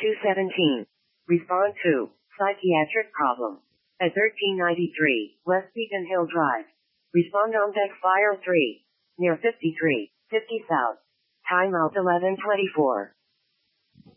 217. Respond to psychiatric problem. At 1393 West Beacon Hill Drive. Respond on deck fire 3. Near 53, 50 South. Timeout 11:24.